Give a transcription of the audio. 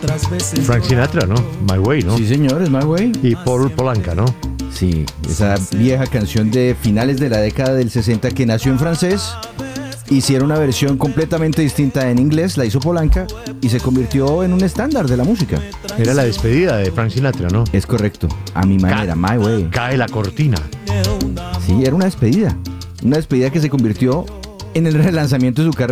Frank Sinatra, ¿no? My Way, ¿no? Sí, señor, es My Way. Y Paul Polanca, ¿no? Sí, esa vieja canción de finales de la década del 60 que nació en francés. Hicieron una versión completamente distinta en inglés, la hizo Polanca y se convirtió en un estándar de la música. Era la despedida de Frank Sinatra, ¿no? Es correcto, a mi manera, My Way. Cae la cortina. Sí, era una despedida que se convirtió en el relanzamiento de su carrera.